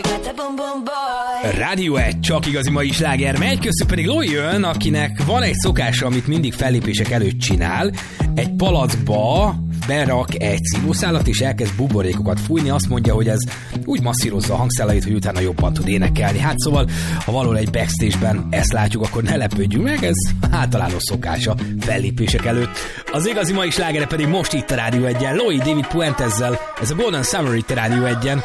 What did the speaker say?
Rádió 1, csak igazi mai sláger megy, köztük pedig Loi jön, akinek van egy szokása, amit mindig fellépések előtt csinál. Egy palackba berak egy szívószálat, és elkezd buborékokat fújni. Azt mondja, hogy ez úgy masszírozza a hangszálait, hogy utána jobban tud énekelni. Hát szóval, ha valahol egy backstage-ben ezt látjuk, akkor ne lepődjünk meg, ez általános szokása fellépések előtt. Az igazi mai slágere pedig most itt a Rádió 1-en, Loi David Puentezzel, ez a Golden Summer itt a Rádió 1-en.